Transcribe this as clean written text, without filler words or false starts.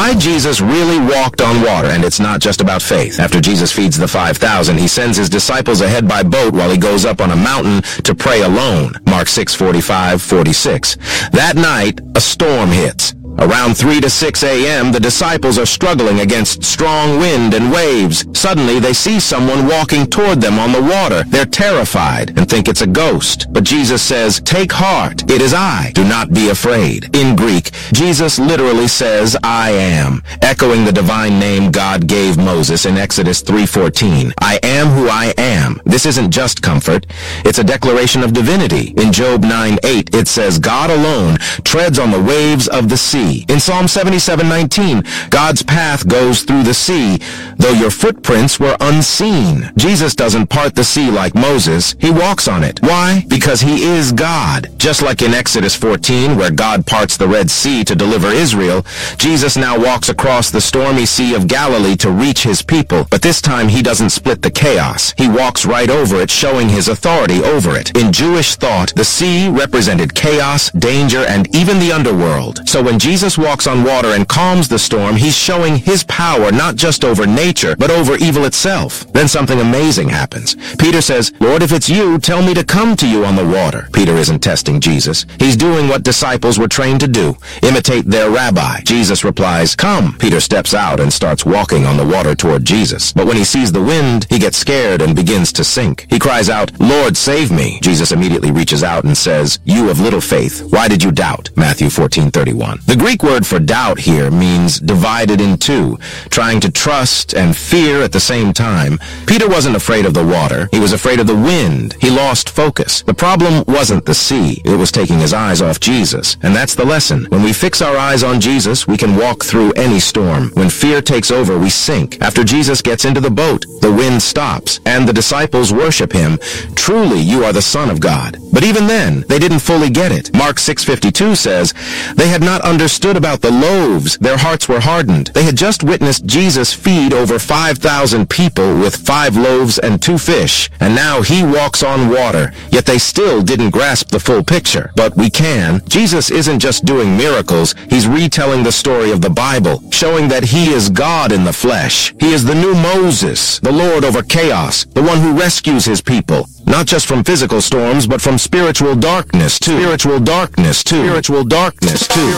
why Jesus really walked on water, and it's not just about faith. After Jesus feeds the 5,000, he sends his disciples ahead by boat while he goes up on a mountain to pray alone. Mark 6:45-46. That night, a storm hits. Around 3 to 6 a.m., the disciples are struggling against strong wind and waves. Suddenly, they see someone walking toward them on the water. They're terrified and think it's a ghost. But Jesus says, "Take heart, it is I. Do not be afraid." In Greek, Jesus literally says, "I am," echoing the divine name God gave Moses in Exodus 3:14. I am who I am. This isn't just comfort. It's a declaration of divinity. In Job 9:8, it says, God alone treads on the waves of the sea. In Psalm 77:19, God's path goes through the sea, though your footprints were unseen. Jesus doesn't part the sea like Moses. He walks on it. Why? Because he is God. Just like in Exodus 14, where God parts the Red Sea to deliver Israel, Jesus now walks across the stormy Sea of Galilee to reach his people. But this time he doesn't split the chaos. He walks right over it, showing his authority over it. In Jewish thought, the sea represented chaos, danger, and even the underworld. So when Jesus walks on water and calms the storm, he's showing his power not just over nature, but over evil itself. Then something amazing happens. Peter says, "Lord, if it's you, tell me to come to you on the water." Peter isn't testing Jesus. He's doing what disciples were trained to do, imitate their rabbi. Jesus replies, "Come." Peter steps out and starts walking on the water toward Jesus. But when he sees the wind, he gets scared and begins to sink. He cries out, "Lord, save me." Jesus immediately reaches out and says, "You of little faith, why did you doubt?" Matthew 14:31. The Greek word for doubt here means divided in two, trying to trust and fear at the same time. Peter wasn't afraid of the water. He was afraid of the wind. He lost focus. The problem wasn't the sea. It was taking his eyes off Jesus. And that's the lesson. When we fix our eyes on Jesus, we can walk through any storm. When fear takes over, we sink. After Jesus gets into the boat, the wind stops, and the disciples worship him. Truly, you are the Son of God. But even then, they didn't fully get it. Mark 6:52 says, they had not understood about the loaves. Their hearts were hardened. They had just witnessed Jesus feed over 5,000 people with 5 loaves and 2 fish, and now he walks on water. Yet they still didn't grasp the full picture. But we can. Jesus isn't just doing miracles. He's retelling the story of the Bible, showing that he is God in the flesh. He is the new Moses, the Lord over chaos, the one who rescues his people. Not just from physical storms, but from spiritual darkness too. Spiritual darkness too. Spiritual darkness too.